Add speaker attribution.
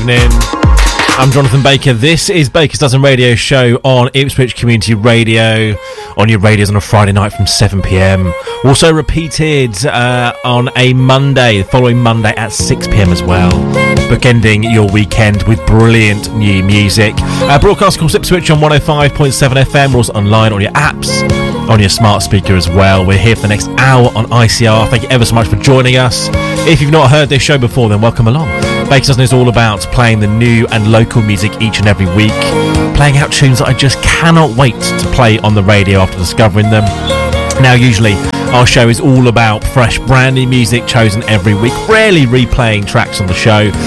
Speaker 1: evening. I'm Jonathan Baker. This is Baker's Dozen Radio Show on Ipswich Community Radio, on your radios on a Friday night from 7pm. Also repeated on a Monday, the following Monday at 6pm as well. Bookending your weekend with brilliant new music. Broadcast across Ipswich on 105.7 FM. We're also online on your apps, on your smart speaker as well. We're here for the next hour on ICR. Thank you ever so much for joining us. If you've not heard this show before, then welcome along. Baker's Dozen is all about playing the new and local music each and every week, playing out tunes that I just cannot wait to play on the radio after discovering them. Now, usually our show is all about fresh, brand new music chosen every week, rarely replaying tracks on the show.